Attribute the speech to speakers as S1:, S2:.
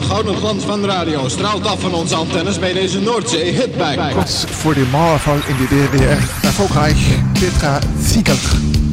S1: gouden glans van de radio straalt af van onze antennes bij deze Noordzee Hitbag.
S2: Kurz vor dem Mauerfall in die DDR erfolgreich Petra Ziegler